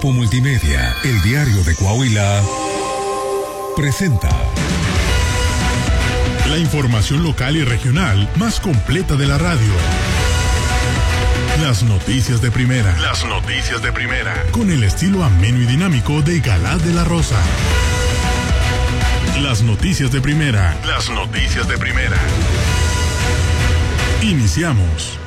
Grupo Multimedia, el diario de Coahuila, presenta la información local y regional más completa de la radio. Las noticias de primera. Las noticias de primera. Con el estilo ameno y dinámico de Galá de la Rosa. Las noticias de primera. Las noticias de primera. Iniciamos.